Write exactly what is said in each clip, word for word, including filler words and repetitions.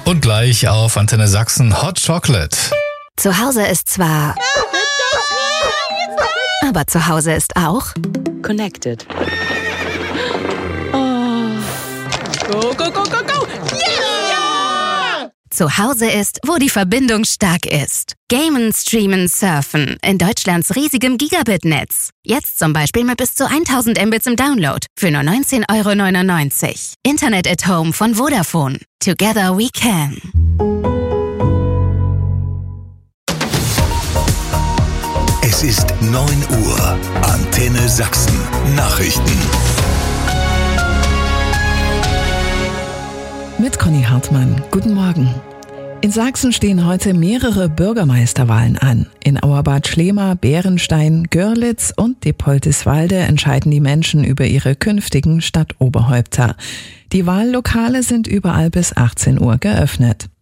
Und gleich auf Antenne Sachsen Hot Chocolate. Zu Hause ist zwar... Aber zu Hause ist auch... Connected. Oh. Go, go, go, go, go! Yeah! Zu Hause ist, wo die Verbindung stark ist. Gamen, streamen, surfen. In Deutschlands riesigem Gigabit-Netz. Jetzt zum Beispiel mit bis zu tausend Mbits im Download. Für nur neunzehn Euro neunundneunzig. Internet at Home von Vodafone. Together we can. Es ist neun Uhr. Antenne Sachsen. Nachrichten. Mit Conny Hartmann. Guten Morgen. In Sachsen stehen heute mehrere Bürgermeisterwahlen an. In Auerbad Schlema, Bärenstein, Görlitz und Dipoltiswalde entscheiden die Menschen über ihre künftigen Stadtoberhäupter. Die Wahllokale sind überall bis achtzehn Uhr geöffnet.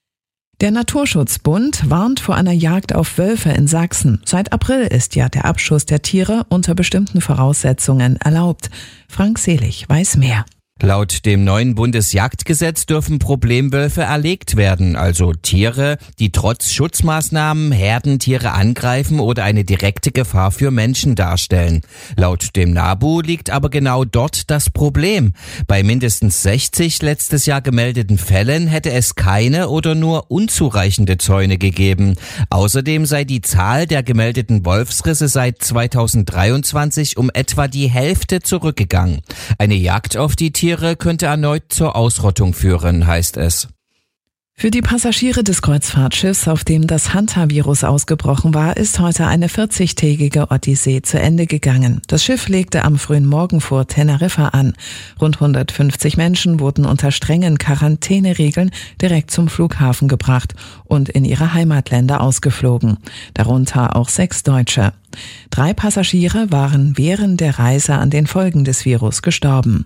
Der Naturschutzbund warnt vor einer Jagd auf Wölfe in Sachsen. Seit April ist ja der Abschuss der Tiere unter bestimmten Voraussetzungen erlaubt. Frank Selig weiß mehr. Laut dem neuen Bundesjagdgesetz dürfen Problemwölfe erlegt werden, also Tiere, die trotz Schutzmaßnahmen Herdentiere angreifen oder eine direkte Gefahr für Menschen darstellen. Laut dem NABU liegt aber genau dort das Problem. Bei mindestens sechzig letztes Jahr gemeldeten Fällen hätte es keine oder nur unzureichende Zäune gegeben. Außerdem sei die Zahl der gemeldeten Wolfsrisse seit zweitausenddreiundzwanzig um etwa die Hälfte zurückgegangen. Eine Jagd auf die Tiere könnte erneut zur Ausrottung führen, heißt es. Für die Passagiere des Kreuzfahrtschiffs, auf dem das Hantavirus ausgebrochen war, ist heute eine vierzigtägige Odyssee zu Ende gegangen. Das Schiff legte am frühen Morgen vor Teneriffa an. Rund hundertfünfzig Menschen wurden unter strengen Quarantäneregeln direkt zum Flughafen gebracht und in ihre Heimatländer ausgeflogen. Darunter auch sechs Deutsche. Drei Passagiere waren während der Reise an den Folgen des Virus gestorben.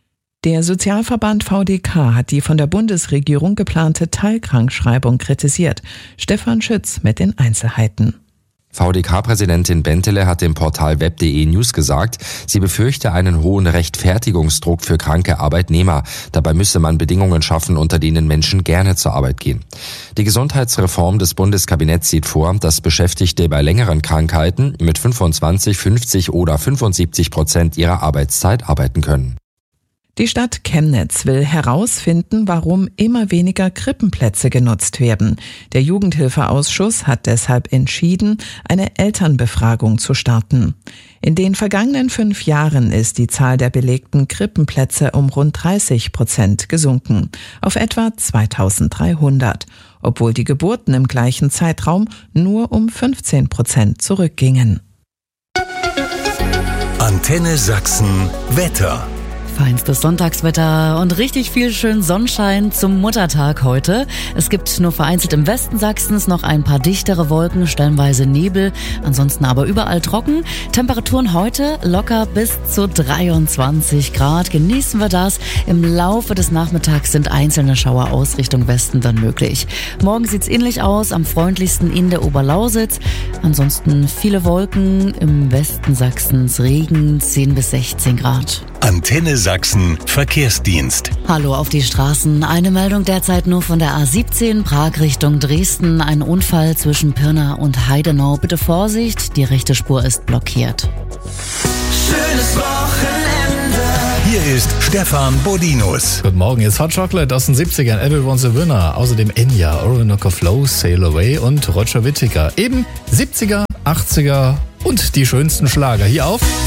Der Sozialverband V D K hat die von der Bundesregierung geplante Teilkrankschreibung kritisiert. Stefan Schütz mit den Einzelheiten. V D K-Präsidentin Bentele hat dem Portal web punkt de News gesagt, sie befürchte einen hohen Rechtfertigungsdruck für kranke Arbeitnehmer. Dabei müsse man Bedingungen schaffen, unter denen Menschen gerne zur Arbeit gehen. Die Gesundheitsreform des Bundeskabinetts sieht vor, dass Beschäftigte bei längeren Krankheiten mit fünfundzwanzig, fünfzig oder fünfundsiebzig Prozent ihrer Arbeitszeit arbeiten können. Die Stadt Chemnitz will herausfinden, warum immer weniger Krippenplätze genutzt werden. Der Jugendhilfeausschuss hat deshalb entschieden, eine Elternbefragung zu starten. In den vergangenen fünf Jahren ist die Zahl der belegten Krippenplätze um rund dreißig Prozent gesunken, auf etwa zweitausenddreihundert, obwohl die Geburten im gleichen Zeitraum nur um fünfzehn Prozent zurückgingen. Antenne Sachsen Wetter. Feinstes Sonntagswetter und richtig viel schön Sonnenschein zum Muttertag heute. Es gibt nur vereinzelt im Westen Sachsens noch ein paar dichtere Wolken, stellenweise Nebel, ansonsten aber überall trocken. Temperaturen heute locker bis zu dreiundzwanzig Grad. Genießen wir das. Im Laufe des Nachmittags sind einzelne Schauer aus Richtung Westen dann möglich. Morgen sieht's ähnlich aus, am freundlichsten in der Oberlausitz. Ansonsten viele Wolken, im Westen Sachsens Regen, zehn bis sechzehn Grad. Antenne Sachsen Verkehrsdienst. Hallo auf die Straßen. Eine Meldung derzeit nur von der A siebzehn Prag Richtung Dresden. Ein Unfall zwischen Pirna und Heidenau. Bitte Vorsicht, die rechte Spur ist blockiert. Schönes Wochenende. Hier ist Stefan Bodinus. Guten Morgen, jetzt Hot Chocolate aus den siebzigern, Everyone's a Winner. Außerdem Enya, Orinoco Flow, Sail Away und Roger Whittaker. Eben siebziger, achtziger und die schönsten Schlager hier auf